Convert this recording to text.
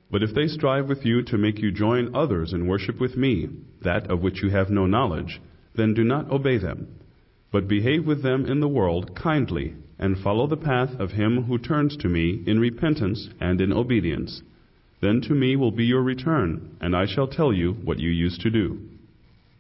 But if they strive with you to make you join others in worship with me, that of which you have no knowledge, then do not obey them. But behave with them in the world kindly, and follow the path of him who turns to me in repentance and in obedience. Then to me will be your return, and I shall tell you what you used to do.